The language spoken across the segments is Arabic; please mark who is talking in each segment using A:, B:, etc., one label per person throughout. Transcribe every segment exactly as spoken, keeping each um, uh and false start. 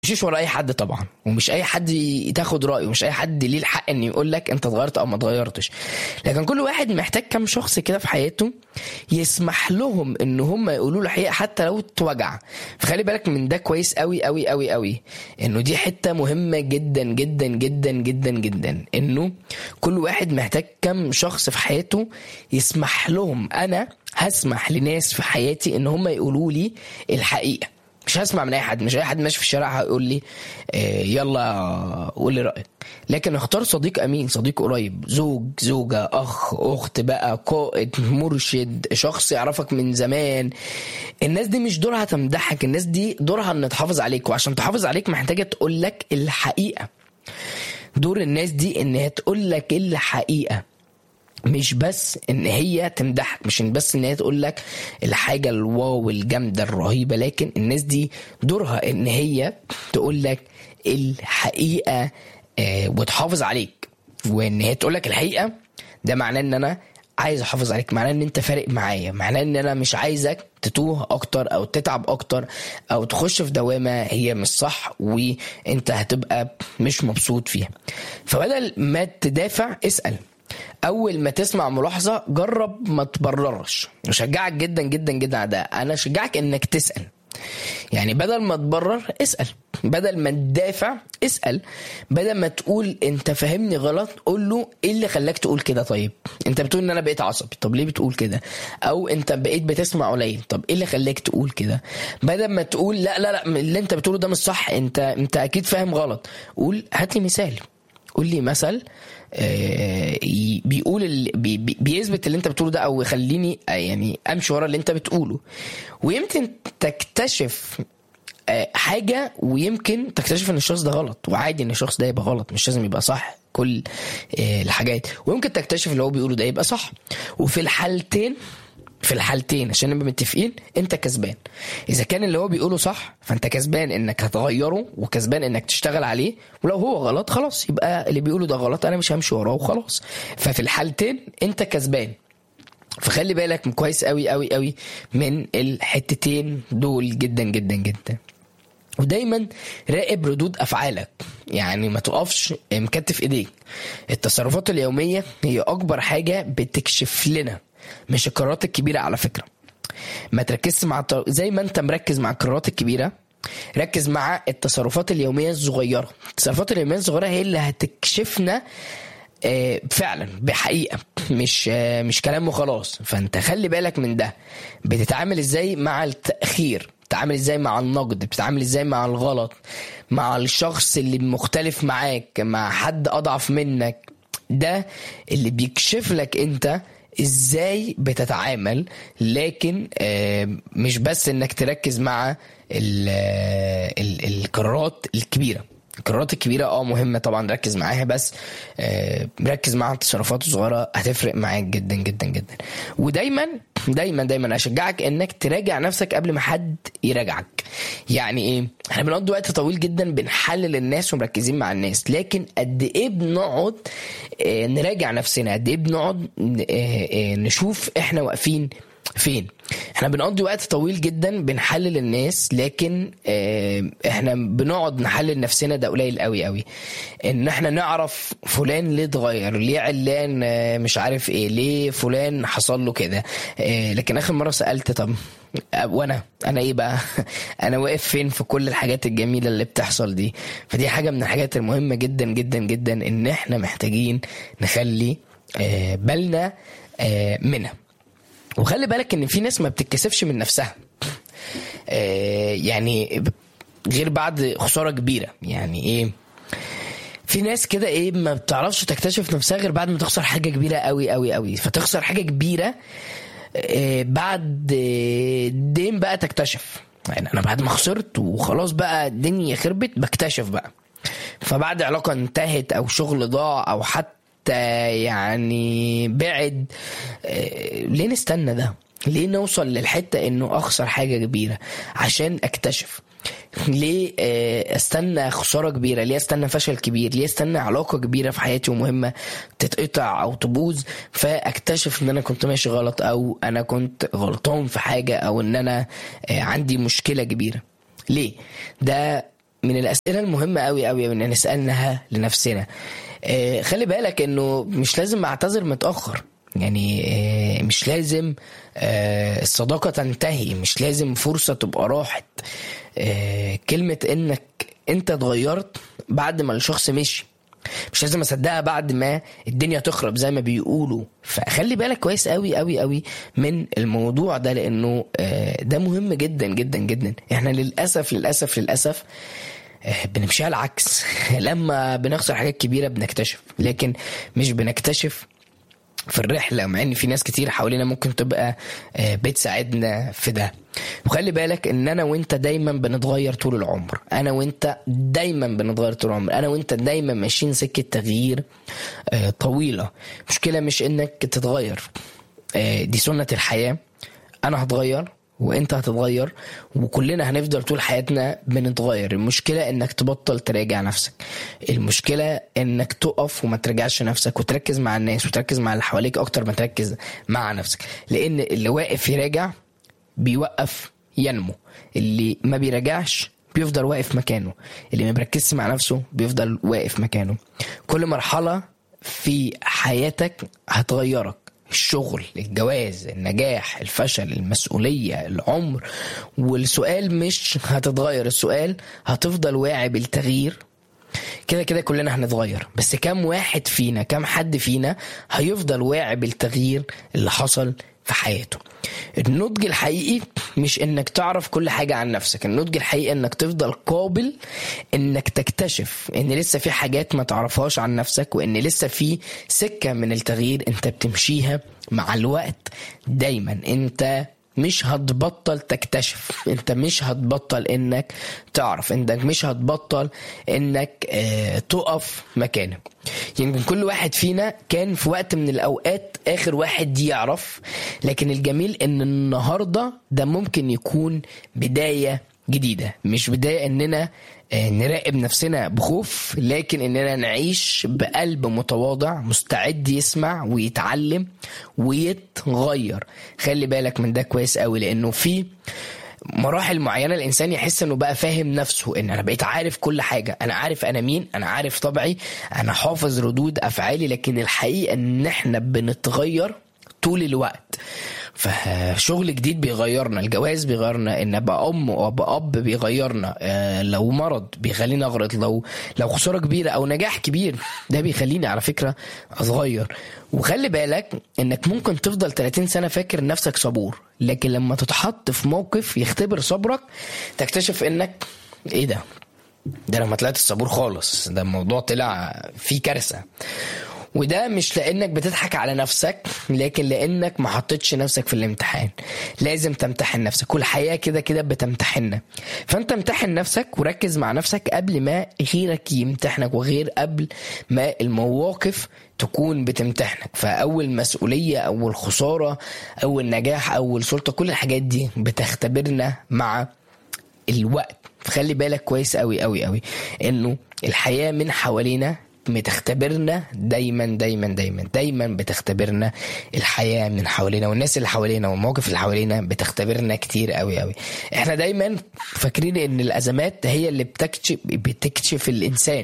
A: مش ورا اي حد طبعا، ومش اي حد تاخد رايه، ومش اي حد ليه الحق ان يقول لك انت اتغيرت او ما اتغيرتش. لكن كل واحد محتاج كم شخص كده في حياته يسمح لهم ان هم يقولوا له الحقيقه حتى لو اتوجع. فخلي بالك من ده كويس قوي قوي قوي قوي، انه دي حته مهمه جدا جدا جدا جدا جدا، انه كل واحد محتاج كم شخص في حياته يسمح لهم. انا هسمح لناس في حياتي ان هم يقولوا لي الحقيقه، مش هسمع من اي حد. مش اي حد ماشي في الشارع هيقول لي آه يلا قول لي رايك، لكن اختار صديق امين، صديق قريب، زوج، زوجه، اخ، اخت، بقى قائد، مرشد، شخص يعرفك من زمان. الناس دي مش دورها تمدحك، الناس دي دورها ان تحافظ عليك، وعشان تحافظ عليك محتاجه تقول لك الحقيقه. دور الناس دي ان هي تقول لك الحقيقه، مش بس ان هي تمدحك، مش بس ان هي تقول لك الحاجه الواو الجامده الرهيبه، لكن الناس دي دورها ان هي تقول لك الحقيقه آه وتحافظ عليك. وان هي تقول لك الحقيقه ده معناه ان انا عايز احافظ عليك، معناه ان انت فارق معايا، معناه ان انا مش عايزك تتوه اكتر او تتعب اكتر او تخش في دوامه هي مش صح وانت هتبقى مش مبسوط فيها. فبدل ما تدافع اسال، اول ما تسمع ملاحظه جرب ما تبررش. اشجعك جدا جدا جدا على ده، انا اشجعك انك تسال. يعني بدل ما تبرر اسال، بدل ما تدافع اسال، بدل ما تقول انت فاهمني غلط قول له ايه اللي خلاك تقول كده. طيب انت بتقول ان انا بقيت عصبي، طب ليه بتقول كده؟ او انت بقيت بتسمع قليل، طب ايه اللي خلاك تقول كده؟ بدل ما تقول لا لا لا اللي انت بتقوله ده مش صح، انت انت اكيد فاهم غلط، قول هات لي مثال، قول لي مثل آه بيقول ال... بي... بيثبت اللي انت بتقوله ده، او يخليني يعني امشي ورا اللي انت بتقوله. ويمكن تكتشف آه حاجه، ويمكن تكتشف ان الشخص ده غلط، وعادي ان الشخص ده يبقى غلط، مش لازم يبقى صح كل آه الحاجات. ويمكن تكتشف اللي هو بيقوله ده يبقى صح. وفي الحالتين في الحالتين عشان نبقى متفقين انت كسبان. اذا كان اللي هو بيقوله صح فانت كسبان انك هتغيره، وكسبان انك تشتغل عليه. ولو هو غلط خلاص يبقى اللي بيقوله ده غلط، انا مش همشي وراه وخلاص. ففي الحالتين انت كسبان. فخلي بالك كويس قوي قوي قوي من الحتتين دول جدا جدا جدا. ودايما راقب ردود افعالك، يعني ما تقفش مكتف ايديك. التصرفات اليومية هي اكبر حاجة بتكشف لنا، مش القرارات الكبيرة. على فكرة ما تركزش مع زي ما انت مركز مع القرارات الكبيرة، ركز مع التصرفات اليومية الصغيرة. التصرفات اليومية الصغيرة هي اللي هتكشفنا فعلا بحقيقة، مش مش كلام وخلاص. فانت خلي بالك من ده. بتتعامل ازاي مع التأخير، بتتعامل ازاي مع النقد، بتتعامل ازاي مع الغلط، مع الشخص اللي مختلف معاك، مع حد اضعف منك. ده اللي بيكشف لك انت ازاي بتتعامل. لكن مش بس انك تركز مع القرارات الكبيرة. القرارات الكبيرة اه مهمة طبعا ركز معاها، بس آه ركز مع التصرفات الصغيرة هتفرق معاك جدا جدا جدا. ودايما دايما دايما اشجعك انك تراجع نفسك قبل ما حد يراجعك. يعني ايه؟ احنا بنقضي وقت طويل جدا بنحلل الناس ومركزين مع الناس، لكن قد ايه بنقعد آه نراجع نفسنا؟ قد ايه بنقعد آه آه نشوف احنا واقفين فين؟ احنا بنقضي وقت طويل جدا بنحلل الناس، لكن اه احنا بنقعد نحلل نفسنا ده قليل قوي قوي. ان احنا نعرف فلان ليه اتغير، ليه علان اه مش عارف ايه، ليه فلان حصل له كده. اه لكن اخر مرة سألت طب وانا انا ايه بقى؟ انا واقف فين في كل الحاجات الجميلة اللي بتحصل دي؟ فدي حاجة من الحاجات المهمة جدا جدا جدا ان احنا محتاجين نخلي اه بالنا اه منها. وخلي بالك ان في ناس ما بتتكسفش من نفسها آه يعني غير بعد خسارة كبيرة. يعني ايه؟ في ناس كده ايه ما بتعرفش تكتشف نفسها غير بعد ما تخسر حاجة كبيرة قوي قوي قوي. فتخسر حاجة كبيرة آه بعد دين بقى تكتشف. يعني انا بعد ما خسرت وخلاص بقى الدنيا خربت بكتشف بقى. فبعد علاقة انتهت او شغل ضاع او حتى يعني بعد، ليه نستنى ده؟ ليه نوصل للحتة انه اخسر حاجة كبيرة عشان اكتشف؟ ليه استنى خسارة كبيرة؟ ليه استنى فشل كبير؟ ليه استنى علاقة كبيرة في حياتي ومهمة تتقطع او تبوظ فاكتشف ان انا كنت ماشي غلط، او انا كنت غلطان في حاجة، او ان انا عندي مشكلة كبيرة؟ ليه؟ ده من الأسئلة المهمة قوي قوي ان نسألناها لنفسنا. آه خلي بالك انه مش لازم اعتذر متأخر، يعني آه مش لازم آه الصداقة تنتهي، مش لازم فرصة تبقى راحت. آه كلمة انك انت اتغيرت بعد ما الشخص مشي مش لازم اصدقها بعد ما الدنيا تخرب زي ما بيقولوا. فخلي بالك كويس قوي قوي قوي من الموضوع ده، لانه ده مهم جدا جدا جدا. احنا للاسف للاسف للاسف بنمشيها العكس. لما بنخسر حاجات كبيرة بنكتشف، لكن مش بنكتشف في الرحلة، مع ان في ناس كتير حوالينا ممكن تبقى بتساعدنا في ده. وخلي بالك ان انا وانت دايما بنتغير طول العمر، انا وانت دايما بنتغير طول العمر، انا وانت دايما ماشيين سكة تغيير طويلة. مشكلة مش انك تتغير، دي سنة الحياة. انا هتغير وانت هتتغير وكلنا هنفضل طول حياتنا بنتغير. المشكلة انك تبطل تراجع نفسك، المشكلة انك تقف وما ترجعش نفسك وتركز مع الناس وتركز مع اللي حواليك اكتر ما تركز مع نفسك. لان اللي واقف يراجع بيوقف ينمو، اللي ما بيراجعش بيفضل واقف مكانه، اللي ما بيركزش مع نفسه بيفضل واقف مكانه. كل مرحلة في حياتك هتغيرك، الشغل، الجواز، النجاح، الفشل، المسؤولية، العمر. والسؤال مش هتتغير، السؤال هتفضل واعي بالتغيير. كده كده كلنا هنتغير، بس كم واحد فينا، كم حد فينا هيفضل واعي بالتغيير اللي حصل في حياته. النضج الحقيقي مش انك تعرف كل حاجة عن نفسك، النضج الحقيقي انك تفضل قابل انك تكتشف ان لسه في حاجات ما تعرفهاش عن نفسك، وان لسه في سكة من التغيير انت بتمشيها مع الوقت. دايما انت مش هتبطل تكتشف، انت مش هتبطل انك تعرف، انت مش هتبطل انك اه تقف مكانك. يمكن كل واحد فينا كان في وقت من الاوقات اخر واحد يعرف، لكن الجميل ان النهاردة ده ممكن يكون بداية جديدة. مش بداية اننا نراقب نفسنا بخوف، لكن اننا نعيش بقلب متواضع مستعد يسمع ويتعلم ويتغير. خلي بالك من ده كويس قوي، لانه في مراحل معينة الانسان يحس انه بقى فاهم نفسه، ان انا بقيت عارف كل حاجة، انا عارف انا مين، انا عارف طبعي، انا حافظ ردود افعالي. لكن الحقيقة ان احنا بنتغير طول الوقت. فشغل جديد بيغيرنا، الجواز بيغيرنا، ان ابقى ام وابقى اب بيغيرنا، آه لو مرض بيخليني اغرط، لو لو خسارة كبيرة او نجاح كبير ده بيخليني على فكرة اصغير. وخلي بالك انك ممكن تفضل ثلاثين سنة فاكر نفسك صبور، لكن لما تتحط في موقف يختبر صبرك تكتشف انك ايه ده ده لما طلعت الصبور خالص، ده الموضوع طلع فيه كارثة. وده مش لانك بتضحك على نفسك، لكن لانك ما حطيتش نفسك في الامتحان. لازم تمتحن نفسك، كل حياة كده كده بتمتحننا. فانت امتحن نفسك وركز مع نفسك قبل ما غيرك يمتحنك، وغير قبل ما المواقف تكون بتمتحنك. فاول مسؤولية، اول خسارة، اول نجاح، اول سلطة، كل الحاجات دي بتختبرنا مع الوقت. فخلي بالك كويس قوي قوي قوي انه الحياة من حوالينا بتختبرنا دايما دايما دايما دايما بتختبرنا الحياة من حوالينا، والناس اللي حوالينا والمواقف اللي حوالينا بتختبرنا كتير قوي قوي. احنا دايما فاكرين ان الازمات هي اللي بتكشف بتكشف الانسان،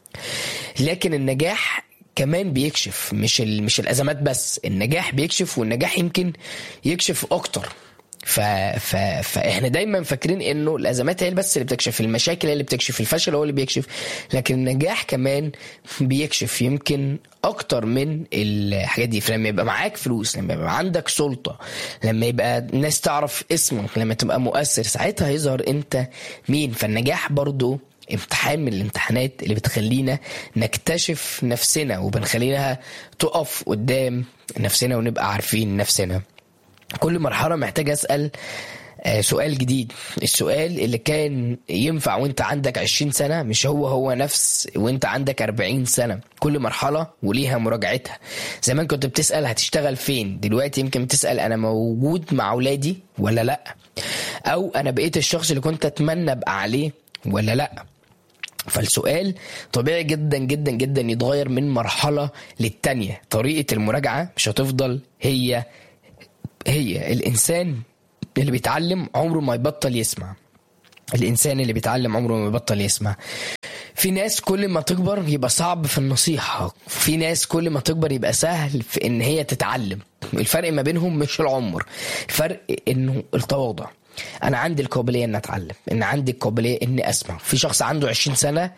A: لكن النجاح كمان بيكشف. مش ال... مش الازمات بس، النجاح بيكشف، والنجاح يمكن يكشف اكتر. ف... ف... فاحنا دايما فاكرين انه الازمات هي بس اللي بتكشف، المشاكل هي اللي بتكشف، الفشل هو اللي بيكشف، لكن النجاح كمان بيكشف يمكن اكتر من الحاجات دي. فلما يبقى معاك فلوس، لما يبقى عندك سلطة، لما يبقى الناس تعرف اسمك، لما تبقى مؤثر، ساعتها يظهر انت مين. فالنجاح برضو امتحان من الامتحانات اللي بتخلينا نكتشف نفسنا، وبنخليناها تقف قدام نفسنا ونبقى عارفين نفسنا. كل مرحلة محتاج أسأل سؤال جديد. السؤال اللي كان ينفع وانت عندك عشرين سنة مش هو هو نفس وانت عندك أربعين سنة. كل مرحلة وليها مراجعتها. زمان كنت بتسأل هتشتغل فين، دلوقتي يمكن بتسأل أنا موجود مع أولادي ولا لأ، أو أنا بقيت الشخص اللي كنت أتمنى أبقى عليه ولا لأ. فالسؤال طبيعي جدا جدا جدا يتغير من مرحلة للتانية. طريقة المراجعة مش هتفضل هي هي الإنسان اللي بيتعلم عمره ما يبطل يسمع. الإنسان اللي بيتعلم عمره ما بيبطل يسمع. في ناس كل ما تكبر يبقى صعب في النصيحة، في ناس كل ما تكبر يبقى سهل في ان هي تتعلم. الفرق ما بينهم مش العمر، الفرق انه التواضع. انا عندي القابلية ان اتعلم، ان عندي القابلية ان اسمع. في شخص عنده عشرين سنة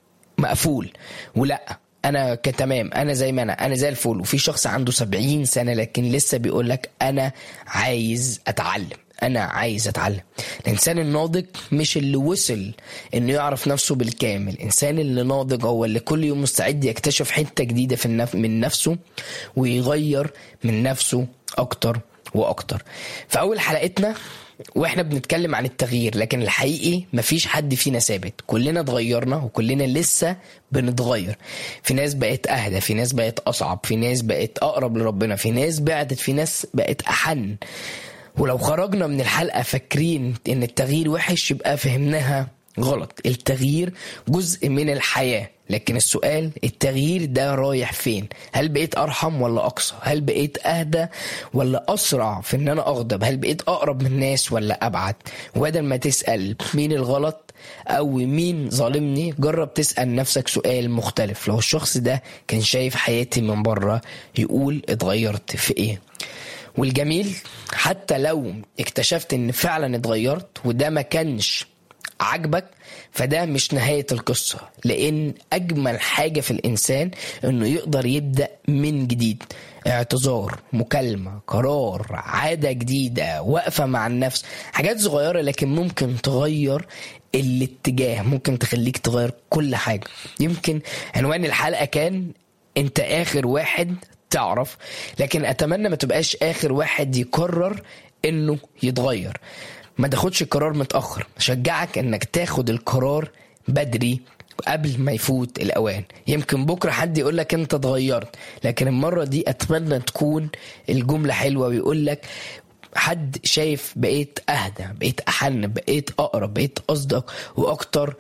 A: مقفول ولا انا كتمام، انا زي ما انا انا زي الفل. وفي شخص عنده سبعين سنة لكن لسه بيقولك انا عايز اتعلم، انا عايز اتعلم. الانسان الناضج مش اللي وصل انه يعرف نفسه بالكامل، الانسان اللي ناضج هو اللي كل يوم مستعد يكتشف حتة جديدة في النف... من نفسه ويغير من نفسه اكتر واكتر. في اول حلقتنا واحنا بنتكلم عن التغيير، لكن الحقيقي مفيش حد فينا ثابت، كلنا اتغيرنا وكلنا لسه بنتغير. في ناس بقت اهدى، في ناس بقت اصعب، في ناس بقت اقرب لربنا، في ناس بعدت، في ناس بقت احن. ولو خرجنا من الحلقة فاكرين ان التغيير وحش يبقى فهمناها غلط. التغيير جزء من الحياة، لكن السؤال التغيير ده رايح فين؟ هل بقيت ارحم ولا اقصى؟ هل بقيت اهدى ولا اسرع في ان انا اغضب؟ هل بقيت اقرب من الناس ولا ابعد؟ وبدل ما تسأل مين الغلط او مين ظالمني، جرب تسأل نفسك سؤال مختلف. لو الشخص ده كان شايف حياتي من بره يقول اتغيرت في ايه؟ والجميل حتى لو اكتشفت ان فعلا اتغيرت وده ما كانش عجبك، فده مش نهاية القصة. لان اجمل حاجة في الانسان انه يقدر يبدأ من جديد. اعتذار، مكالمة، قرار، عادة جديدة، وقفة مع النفس، حاجات صغيرة لكن ممكن تغير الاتجاه، ممكن تخليك تغير كل حاجة. يمكن عنوان الحلقة كان انت اخر واحد تعرف، لكن اتمنى ما تبقاش اخر واحد يقرر انه يتغير. ما تاخدش القرار متأخر، شجعك انك تاخد القرار بدري قبل ما يفوت الاوان. يمكن بكرة حد يقولك انت اتغيرت، لكن المرة دي اتمنى تكون الجملة حلوة ويقولك حد شايف بقيت اهدى، بقيت احن، بقيت اقرب، بقيت اصدق واكتر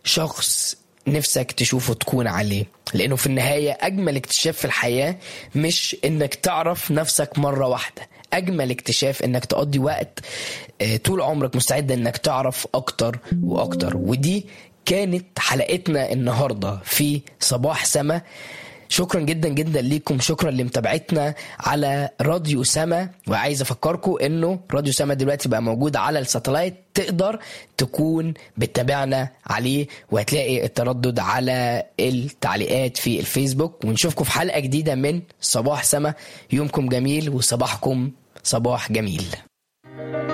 A: شخص نفسك تشوفه تكون عليه. لانه في النهاية اجمل اكتشاف في الحياة مش انك تعرف نفسك مرة واحدة، اجمل اكتشاف انك تقضي وقت طول عمرك مستعد انك تعرف اكتر واكتر. ودي كانت حلقتنا النهاردة في صباح سما. شكرا جدا جدا ليكم، شكرا لمتابعتنا على راديو سما. وعايز افكركم انه راديو سما دلوقتي بقى موجود على الساتلايت، تقدر تكون بتتابعنا عليه وهتلاقي التردد على التعليقات في الفيسبوك. ونشوفكم في حلقة جديدة من صباح سما. يومكم جميل وصباحكم صباح جميل.